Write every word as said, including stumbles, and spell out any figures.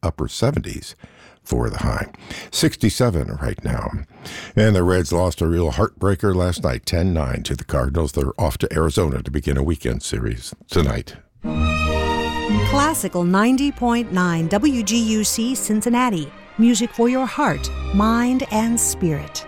upper seventies for the high. sixty-seven right now. And the Reds lost a real heartbreaker last night, ten nine to the Cardinals. They're off to Arizona to begin a weekend series tonight. Classical ninety point nine W G U C Cincinnati. Music for your heart, mind, and spirit.